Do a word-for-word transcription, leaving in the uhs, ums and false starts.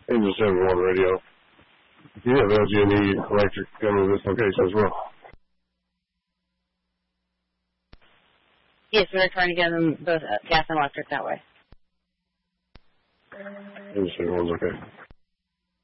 Angel seven one radio. Do you have L G and E electric coming to this location as well? Yes, we're trying to get them both uh, gas and electric that way. Angel seven one's okay.